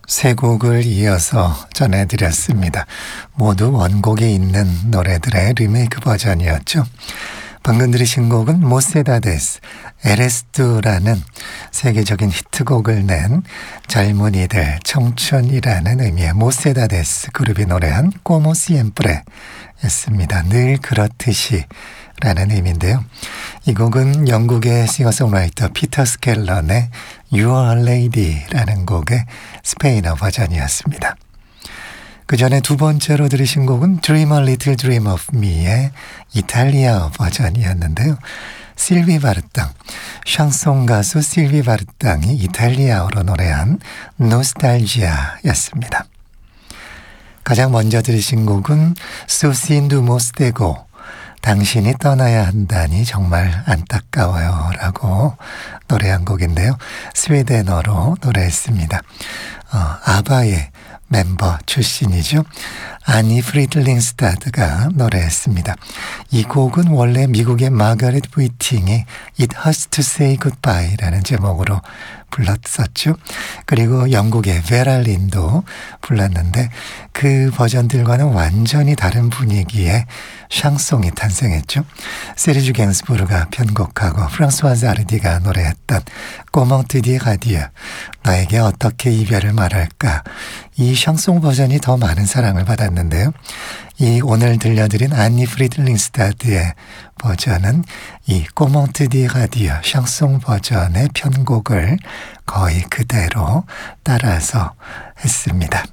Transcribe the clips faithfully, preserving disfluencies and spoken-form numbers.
세 곡을 이어서 전해드렸습니다. 모두 원곡이 있는 노래들의 리메이크 버전이었죠. 방금 들으신 곡은 모세다데스, 에레스투라는 세계적인 히트곡을 낸 젊은이들, 청춘이라는 의미의 모세다데스 그룹이 노래한 Como Siempre 였습니다. 늘 그렇듯이 라는 의미인데요. 이 곡은 영국의 싱어송라이터 피터 스켈런의 You Are a Lady라는 곡의 스페인어 버전이었습니다. 그 전에 두 번째로 들으신 곡은 Dream a Little Dream of Me의 이탈리아 버전이었는데요. 실비 바르땅, 샹송 가수 실비 바르땅이 이탈리아어로 노래한 노스탈지아였습니다. 가장 먼저 들으신 곡은 Susin du Mostego, 당신이 떠나야 한다니 정말 안타까워요 라고 노래한 곡인데요. 스웨덴어로 노래했습니다. 어, 아바의 멤버 출신이죠. 아니 프리들링스타드가 노래했습니다. 이 곡은 원래 미국의 마가렛 위팅이 It Hurts to Say Goodbye라는 제목으로 불렀었죠. 그리고 영국의 베랄린도 불렀는데 그 버전들과는 완전히 다른 분위기의 샹송이 탄생했죠. 세르주 갱스부르가 편곡하고 프랑스와즈 아르디가 노래했던 Comment te dire adieu, 나에게 어떻게 이별을 말할까, 이 샹송 버전이 더 많은 사랑을 받았는데요. 이 오늘 들려드린 안니 프리들링스타드의 버전은 이 Comment te dire adieu 샹송 버전의 편곡을 거의 그대로 따라서 했습니다.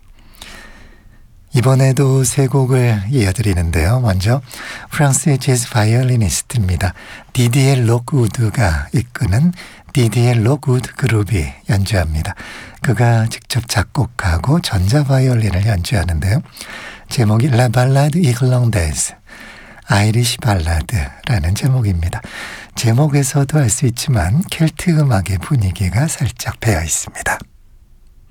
이번에도 세 곡을 이어드리는데요. 먼저 프랑스의 재즈 바이올리니스트입니다. 디디에 록우드가 이끄는 디디에 록우드 그룹이 연주합니다. 그가 직접 작곡하고 전자바이올린을 연주하는데요. 제목이 La Ballade Irlandaise, 아이리시 발라드라는 제목입니다. 제목에서도 알 수 있지만 켈트 음악의 분위기가 살짝 배어 있습니다.